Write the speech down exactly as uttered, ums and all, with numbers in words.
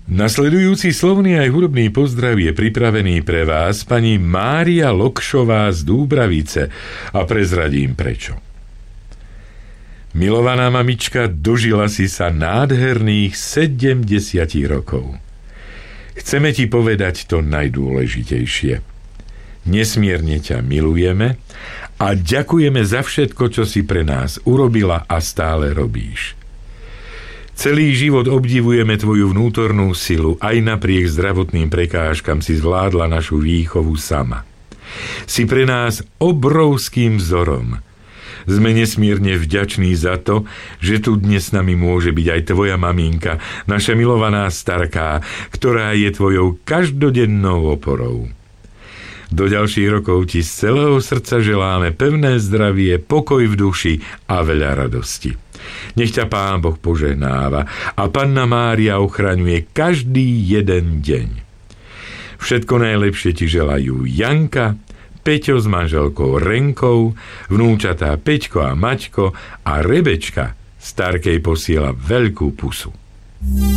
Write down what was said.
Nasledujúci slovný aj hudobný pozdrav je pripravený pre vás pani Mária Lokšová z Dúbravice a prezradím prečo. Milovaná mamička, dožila si sa nádherných sedemdesiat rokov. Chceme ti povedať to najdôležitejšie. Nesmierne ťa milujeme a ďakujeme za všetko, čo si pre nás urobila a stále robíš. Celý život obdivujeme tvoju vnútornú silu, aj napriek zdravotným prekážkam si zvládla našu výchovu sama. Si pre nás obrovským vzorom. Sme nesmierne vďační za to, že tu dnes s nami môže byť aj tvoja maminka, naša milovaná starká, ktorá je tvojou každodennou oporou. Do ďalších rokov ti z celého srdca želáme pevné zdravie, pokoj v duši a veľa radosti. Nech ťa Pán Boh požehnáva a Panna Mária ochraňuje každý jeden deň. Všetko najlepšie ti želajú Janka, Peťo s manželkou Renkou, vnúčatá Peťko a Maťko a Rebečka starkej posiela veľkú pusu.